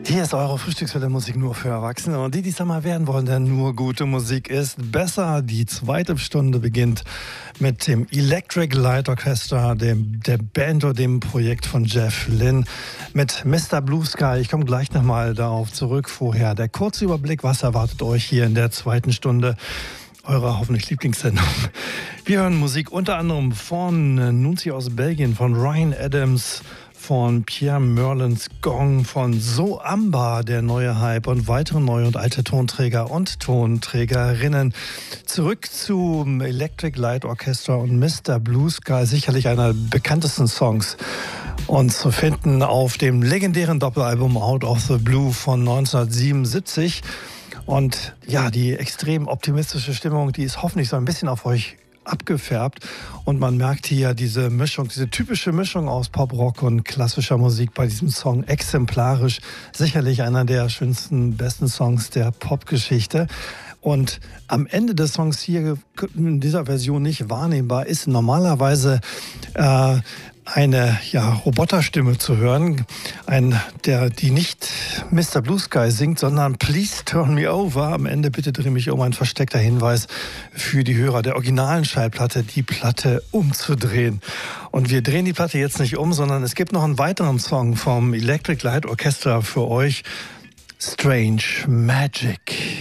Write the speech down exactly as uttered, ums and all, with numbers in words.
Hier ist eure Frühstückswelle Musik nur für Erwachsene. Und die, die es einmal werden wollen, denn nur gute Musik ist besser. Die zweite Stunde beginnt mit dem Electric Light Orchestra, dem, der Band oder dem Projekt von Jeff Lynne mit Mister Blue Sky. Ich komme gleich nochmal darauf zurück. Vorher der kurze Überblick, was erwartet euch hier in der zweiten Stunde eurer hoffentlich Lieblingssendung. Wir hören Musik unter anderem von Nunzi aus Belgien, von Ryan Adams, von Pierre Merlins Gong, von So Amba, der neue Hype, und weitere neue und alte Tonträger und Tonträgerinnen. Zurück zum Electric Light Orchestra und Mister Blue Sky, sicherlich einer der bekanntesten Songs. Und zu finden auf dem legendären Doppelalbum Out of the Blue von neunzehnhundertsiebenundsiebzig. Und ja, die extrem optimistische Stimmung, die ist hoffentlich so ein bisschen auf euch abgefärbt. Und man merkt hier diese Mischung, diese typische Mischung aus Pop-Rock und klassischer Musik bei diesem Song exemplarisch. Sicherlich einer der schönsten, besten Songs der Popgeschichte. Und am Ende des Songs hier in dieser Version nicht wahrnehmbar ist normalerweise äh, eine ja, Roboterstimme zu hören, ein, der, die nicht Mister Blue Sky singt, sondern Please Turn Me Over. Am Ende bitte dreh mich um, ein versteckter Hinweis für die Hörer der originalen Schallplatte, die Platte umzudrehen. Und wir drehen die Platte jetzt nicht um, sondern es gibt noch einen weiteren Song vom Electric Light Orchestra für euch. Strange Magic.